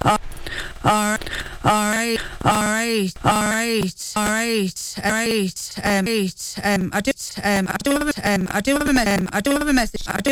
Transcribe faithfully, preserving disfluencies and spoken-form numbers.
Uh, all right, all right, all right, all right, all right, all right. Um, eight. Um, I do. Um, I do have. a- Um, I do have a. me- Um, I do have a message. I do